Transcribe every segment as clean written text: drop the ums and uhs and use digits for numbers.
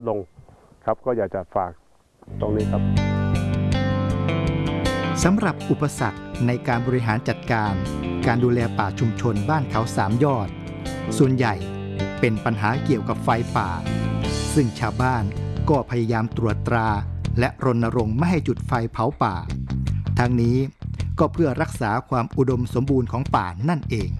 ลงครับก็อยากจะฝากตรงนี้ครับสำหรับอุปสรรคในการบริหารจัดการดูแลป่าชุมชนบ้านเขาสามยอดส่วนใหญ่เป็นปัญหาเกี่ยวกับไฟป่าซึ่งชาวบ้านก็พยายามตรวจตราและรณรงค์ไม่ให้จุดไฟเผาป่าทั้งนี้ก็เพื่อรักษาความอุดมสมบูรณ์ของป่านั่นเอง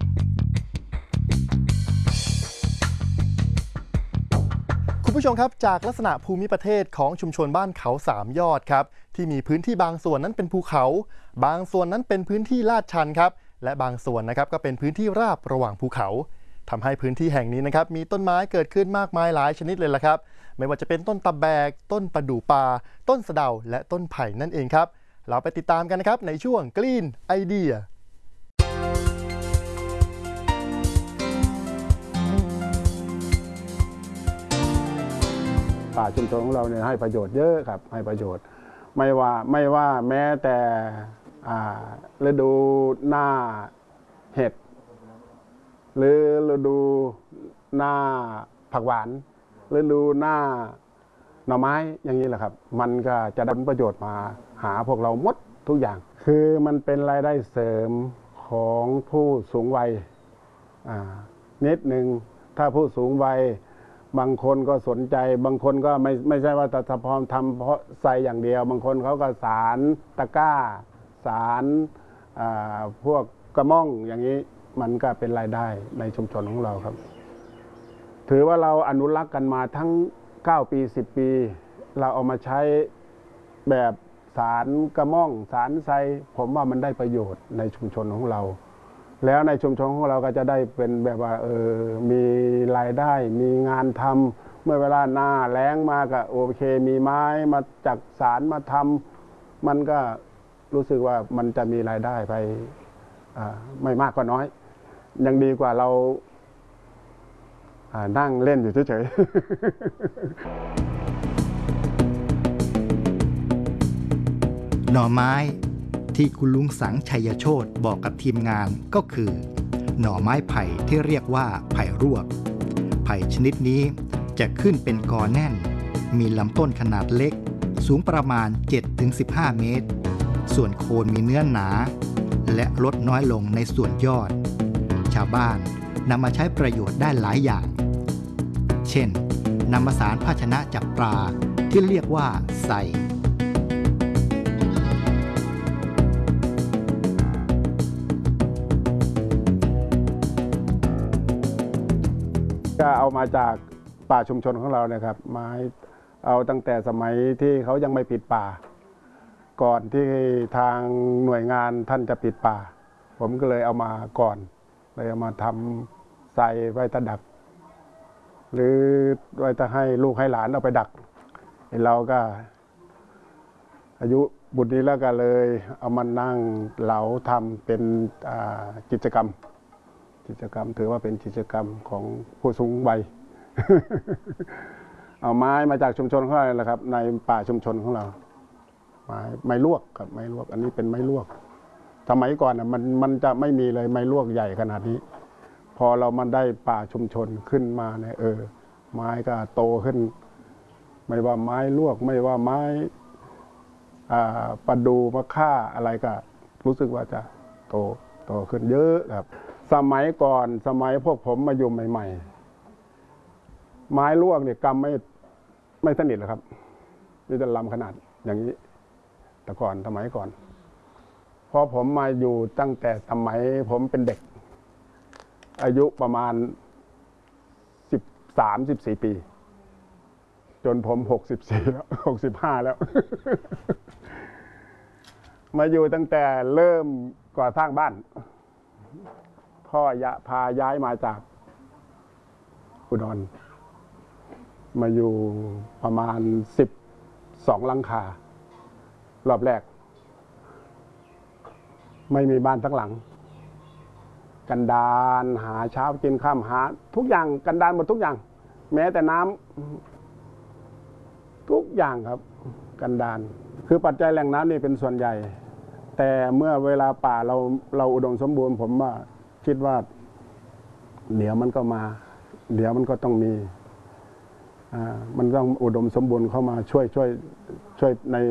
คุณผู้ชมครับจากลักษณะภูมิประเทศของชุมชนบ้านเขาสามยอดครับที่มีพื้นที่บางส่วนนั้นเป็นภูเขาบางส่วนนั้นเป็นพื้นที่ลาดชันครับและบางส่วนนะครับก็เป็นพื้นที่ราบระหว่างภูเขาทำให้พื้นที่แห่งนี้นะครับมีต้นไม้เกิดขึ้นมากมายหลายชนิดเลยล่ะครับไม่ว่าจะเป็นต้นตะแบกต้นประดู่ป่าต้นสะเดาและต้นไผ่นั่นเองครับเราไปติดตามกันนะครับในช่วง Green Idea ป่าชุมชนของเราเนี่ยให้ประโยชน์เยอะครับให้ประโยชน์ไม่ว่าแม้แต่ฤดูหน้าเห็ดหรือฤดูหน้าผักหวานฤดูหน้าหน่อไม้อย่างนี้แหละครับมันก็จะได้ผลประโยชน์มาหาพวกเราหมดทุกอย่างคือมันเป็นรายได้เสริมของผู้สูงวัยนิดหนึ่งถ้าผู้สูงวัยบางคนก็สนใจบางคนก็ไม่ใช่ว่าแต่พอทำเพราะใส่อย่างเดียวบางคนเขาก็สารตะกร้าสารพวกกระม่องอย่างนี้มันก็เป็นรายได้ในชุมชนของเราครับถือว่าเราอนุรักษ์กันมาทั้ง9 ปี 10 ปีเราเอามาใช้แบบสารกระม่องสารไซผมว่ามันได้ประโยชน์ในชุมชนของเราแล้วในชุมชนของเราก็จะได้เป็นแบบว่ามีรายได้มีงานทำเมื่อเวลาหน้าแล้งมาก็โอเคมีไม้มาจากสารมาทำมันก็รู้สึกว่ามันจะมีรายได้ไปไม่มากก็น้อยยังดีกว่าเรานั่งเล่นอยู่เฉยหน่อไม้ที่คุณลุงสังชัยโชติบอกกับทีมงานก็คือหน่อไม้ไผ่ที่เรียกว่าไผ่รวกไผ่ชนิดนี้จะขึ้นเป็นกอแน่นมีลำต้นขนาดเล็กสูงประมาณ 7-15 เมตรส่วนโคนมีเนื้อหนาและลดน้อยลงในส่วนยอดชาวบ้านนำมาใช้ประโยชน์ได้หลายอย่างเช่นนำมาสารภาชนะจับปลาที่เรียกว่าไส่ก็เอามาจากป่าชุมชนของเรานะครับไม้เอาตั้งแต่สมัยที่เขายังไม่ปิดป่าก่อนที่ทางหน่วยงานท่านจะปิดป่าผมก็เลยเอามาก่อนเลยเอามาทำใส่ไว้ตะดักหรือไว้จะให้ลูกให้หลานเอาไปดักเราก็อายุบุญนี้แล้วก็เลยเอามานั่งเหลาทำเป็นกิจกรรมถือว่าเป็นกิจกรรมของผู้สูงวัย เอาไม้มาจากชุมชนของเราแหละครับในป่าชุมชนของเราไม้ลวกครับไม้ลวกอันนี้เป็นไม้ลวกสมัยก่อนมันจะไม่มีเลยไม้ลวกใหญ่ขนาดนี้พอเรามันได้ป่าชุมชนขึ้นมาเนี่ยไม้ก็โตขึ้นไม่ว่าไม้ลวกไม่ว่าไม้ประดูมะค่าอะไรก็รู้สึกว่าจะโตขึ้นเยอะครับสมัยก่อนสมัยพวกผมมาอยู่ใหม่ๆไม้ลวกเนี่ยกำไม่สนิทหรอกครับนี่จะลำขนาดอย่างนี้แต่ก่อนสมัยก่อนพอผมมาอยู่ตั้งแต่สมัยผมเป็นเด็กอายุประมาณ13-14 ปีจนผม64แล้ว65แล้ว มาอยู่ตั้งแต่เริ่มก่อสร้างบ้านพ่อพาย้ายมาจากอุดรมาอยู่ประมาณ12 หลังคารอบแรกไม่มีบ้านทั้งหลังกันดารหาเช้ากินค่ำหาทุกอย่างกันดารหมดทุกอย่างแม้แต่น้ำทุกอย่างครับกันดารคือปัจจัยแหล่งน้ำนี่เป็นส่วนใหญ่แต่เมื่อเวลาป่าเราอุดมสมบูรณ์ผมว่าคิดว่าเดี๋ยวมันก็มาเดี๋ยวมันก็ต้องมีมันต้องอุดมสมบูรณ์เข้ามาช่วยใน